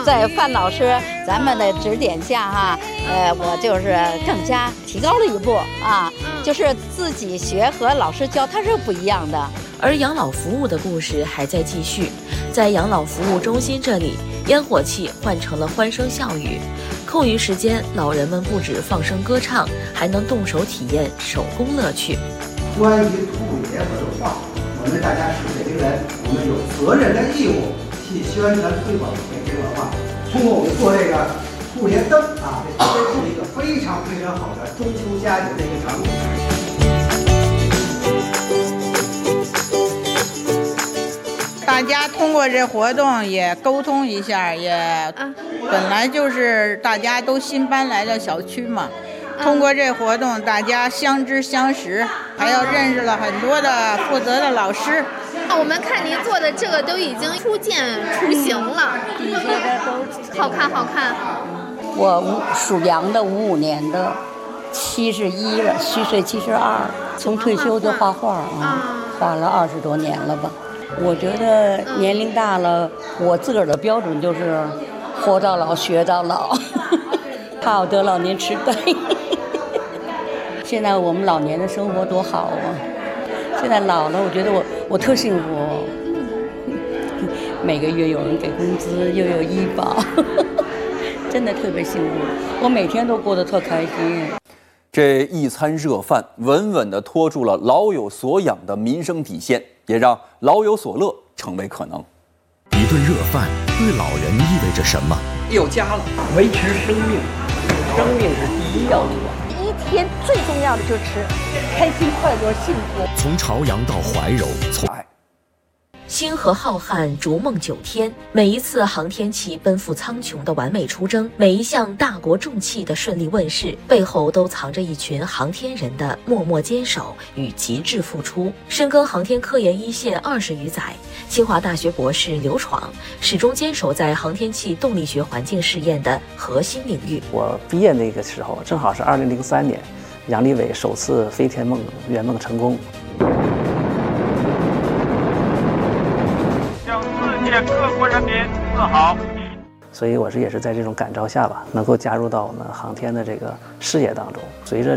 在范老师咱们的指点下哈，我就是更加提高了一步啊，就是自己学和老师教，它是不一样的。 而养老服务的故事还在继续，在养老服务中心这里，烟火气换成了欢声笑语。空余时间，老人们不止放声歌唱，还能动手体验手工乐趣。 关于兔爷文化，我们大家是北京人，我们有责任的义务去宣传推广北京文化。通过我们做这个兔爷灯啊，这是一个非常非常好的中秋佳节的一个场景。 大家通过这活动也沟通一下，也本来就是大家都新搬来的小区嘛，通过这活动大家相知相识，还要认识了很多的负责的老师。 我们看您做的这个都已经初见雏形了，好看好看。 我属羊的，55年的，71了，虚岁72，从退休就画画啊，画了20多年了吧。我觉得年龄大了，我自个儿的标准就是活到老学到老，怕我得老年痴呆。现在我们老年的生活多好啊！现在老了，我觉得我特幸福，每个月有人给工资，又有医保，真的特别幸福。我每天都过得特开心。 这一餐热饭稳稳地拖住了老有所养的民生底线，也让老有所乐成为可能。 一顿热饭对老人意味着什么？ 有家了，维持生命，生命是第一要务。 一天最重要的就是吃，开心快乐幸福。 从朝阳到怀柔，从爱。 星河浩瀚，逐梦9天。每一次航天器奔赴苍穹的完美出征，每一项大国重器的顺利问世，背后都藏着一群航天人的默默坚守与极致付出。深耕航天科研一线20余载，清华大学博士刘闯始终坚守在航天器动力学环境试验的核心领域。 我毕业那个时候，正好是2003年，杨利伟首次飞天梦圆梦成功。 各国人民自豪。 所以我也是在这种感召下吧，能够加入到我们航天的这个事业当中。随着